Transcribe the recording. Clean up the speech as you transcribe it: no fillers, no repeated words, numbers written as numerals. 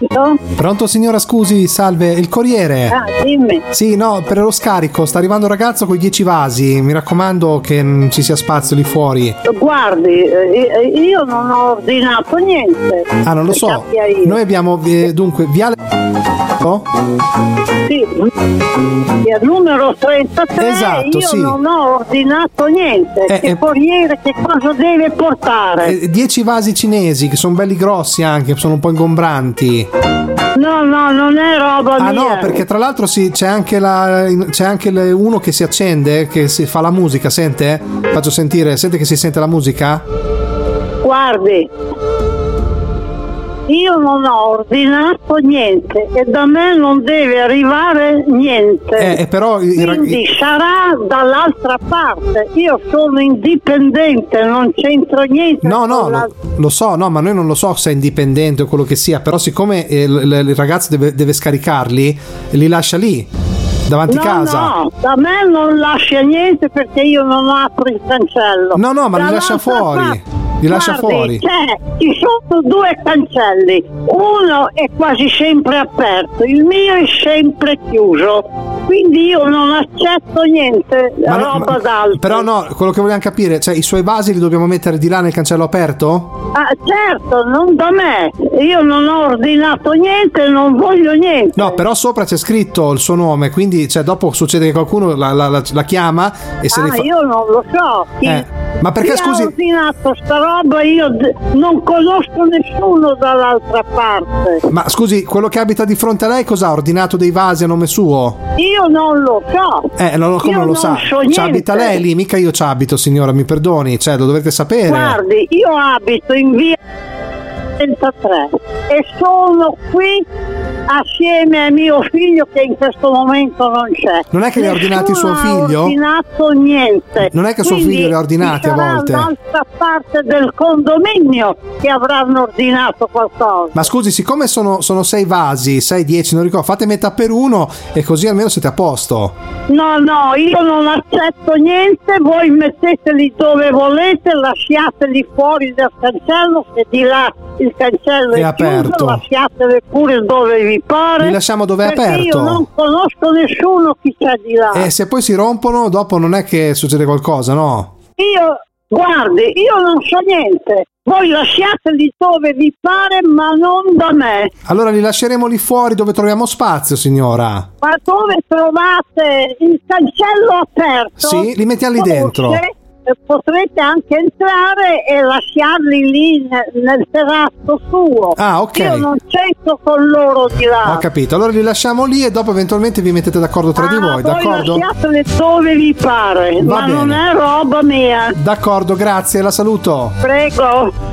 Pronto signora, scusi, salve, il corriere. Dimmi. Sì, no, per lo scarico sta arrivando un ragazzo con i 10 vasi, mi raccomando che non ci sia spazio lì fuori. Guardi, io non ho ordinato niente. Ah, non lo so. Noi abbiamo dunque viale. Sì, il numero 33. Esatto, io sì. non ho ordinato niente. Il corriere che cosa deve portare? 10 vasi cinesi che sono belli grossi anche, sono un po' ingombranti. No, non è roba mia. Ah no, perché tra l'altro c'è anche uno che si accende, che si fa la musica, sente? Faccio sentire, sente che si sente la musica? Guardi, io non ho ordinato niente e da me non deve arrivare niente. Però quindi sarà dall'altra parte. Io sono indipendente, non c'entro niente. No, lo so, no, ma noi non lo so se è indipendente o quello che sia, però siccome il ragazzo deve scaricarli, li lascia lì davanti casa. No, da me non lascia niente perché io non apro il cancello. No, ma li lascia fuori. Li lascia fuori. Ci sono 2 cancelli, uno è quasi sempre aperto, il mio è sempre chiuso, quindi io non accetto niente, roba d'altro. Però no, quello che vogliamo capire, cioè i suoi vasi li dobbiamo mettere di là nel cancello aperto? Ah, certo, non da me, io non ho ordinato niente, non voglio niente. No, però sopra c'è scritto il suo nome, quindi dopo succede che qualcuno la chiama e se ne fa... io non lo so. Ma perché scusi? Ho ordinato sta roba, io non conosco nessuno dall'altra parte. Ma scusi, quello che abita di fronte a lei cosa ha ordinato dei vasi a nome suo? Io non lo so. Come non lo sa? Ci abita lei lì, mica io ci abito, signora, mi perdoni, lo dovete sapere. Guardi, io abito in via 33 e sono qui assieme a mio figlio che in questo momento non c'è. Non è che le ha ordinati suo figlio? Non ha ordinato niente. Non è che suo figlio le ha ordinati a volte? Dall'altra parte del condominio che avranno ordinato qualcosa. Ma scusi, siccome sono 6 vasi, 6, 10, non ricordo, fate metà per uno e così almeno siete a posto. No, io non accetto niente, voi metteteli dove volete, lasciateli fuori dal cancello, che di là il cancello è aperto. Chiuso, lasciateli pure dove vi pare. Li lasciamo dove è aperto. Io non conosco nessuno chi c'è di là. E se poi si rompono, dopo non è che succede qualcosa, no? Guardi, io non so niente. Voi lasciateli dove vi pare, ma non da me. Allora li lasceremo lì fuori dove troviamo spazio, signora. Ma dove trovate il cancello aperto? Sì, li mettiamo lì dentro. Potrete anche entrare e lasciarli lì nel terrazzo suo. Ah, ok. Io non c'entro con loro di là. Ho capito, allora li lasciamo lì e dopo eventualmente vi mettete d'accordo tra di voi, d'accordo? Lasciateli dove vi pare, Va ma bene. non è roba mia. D'accordo, grazie, la saluto. Prego.